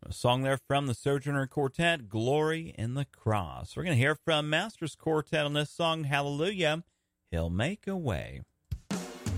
A song there from the Sojourner Quartet, Glory in the Cross. We're going to hear from Masters Quartet on this song, Hallelujah, He'll Make a Way.